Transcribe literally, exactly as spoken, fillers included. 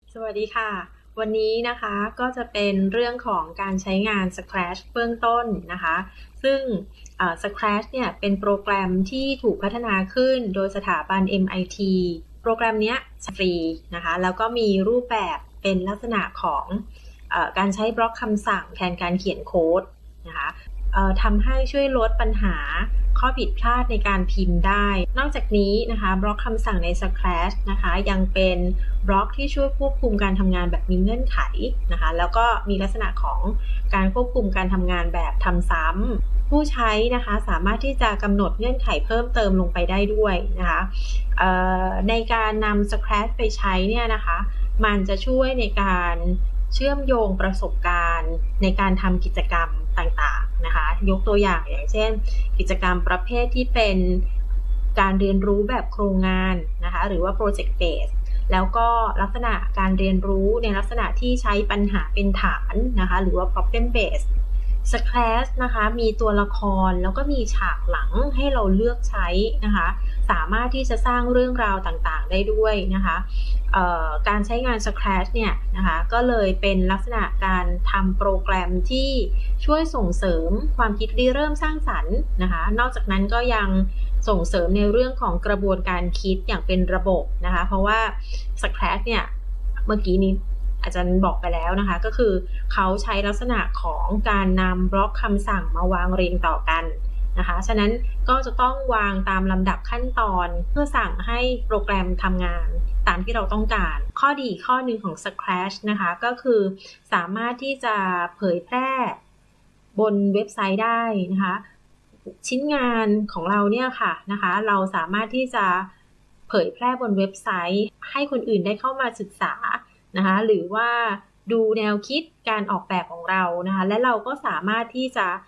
สวัสดีค่ะวันนี้นะคะก็จะเป็นเรื่องของการใช้งาน Scratch เบื้องต้นนะคะซึ่ง Scratch เนี่ยเป็นโปรแกรมที่ถูกพัฒนาขึ้นโดยสถาบัน เอ็ม ไอ ที โปรแกรมนี้ฟรีนะคะแล้วก็มีรูปแบบเป็นลักษณะของเอ่อการใช้บล็อกคำสั่งแทนการเขียนโค้ดนะคะทำให้ช่วยลดปัญหาข้อผิดพลาดในการพิมพ์ได้นอกจากนี้นะคะบล็อกคำสั่งใน Scratch นะคะยังเป็นบล็อกที่ช่วยควบคุมการทำงานแบบมีเงื่อนไขนะคะแล้วก็มีลักษณะของการควบคุมการทำงานแบบทำซ้ำผู้ใช้นะคะสามารถที่จะกำหนดเงื่อนไขเพิ่มเติมลงไปได้ด้วยนะคะในการนำ Scratch ไปใช้เนี่ยนะคะมันจะช่วยในการเชื่อมโยงประสบการณ์ในการทำกิจกรรมต่างๆนะคะยกตัวอย่างอย่างเช่นกิจกรรมประเภทที่เป็นการเรียนรู้แบบโครงงานนะคะหรือว่า Project Based แล้วก็ลักษณะการเรียนรู้ในลักษณะที่ใช้ปัญหาเป็นฐานนะคะหรือว่า Problem Based Scratch นะคะมีตัวละครแล้วก็มีฉากหลังให้เราเลือกใช้นะคะสามารถที่จะสร้างเรื่องราวต่างๆได้ด้วยนะคะการใช้งาน Scratch เนี่ยนะคะก็เลยเป็นลักษณะการทำโปรแกรมที่ช่วยส่งเสริมความคิดริเริ่มสร้างสรรค์นะคะนอกจากนั้นก็ยังส่งเสริมในเรื่องของกระบวนการคิดอย่างเป็นระบบนะคะเพราะว่า Scratch เนี่ยเมื่อกี้นี้อาจารย์บอกไปแล้วนะคะก็คือเขาใช้ลักษณะของการนำบล็อกคำสั่งมาวางเรียงต่อกันนะคะฉะนั้นก็จะต้องวางตามลำดับขั้นตอนเพื่อสั่งให้โปรแกรมทำงานตามที่เราต้องการข้อดีข้อหนึ่งของ Scratch นะคะก็คือสามารถที่จะเผยแพร่บนเว็บไซต์ได้นะคะชิ้นงานของเราเนี่ยค่ะนะคะเราสามารถที่จะเผยแพร่บนเว็บไซต์ให้คนอื่นได้เข้ามาศึกษานะคะหรือว่าดูแนวคิดการออกแบบของเรานะคะและเราก็สามารถที่จะ